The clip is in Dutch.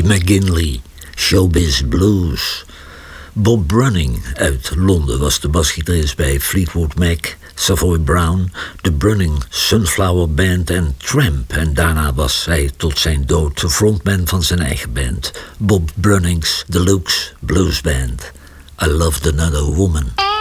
Lee McGinley, Showbiz Blues. Bob Brunning uit Londen was de basgitarist bij Fleetwood Mac, Savoy Brown, de Brunning Sunflower Band en Tramp. En daarna was hij tot zijn dood de frontman van zijn eigen band, Bob Brunning's Deluxe Blues Band. I Loved Another Woman.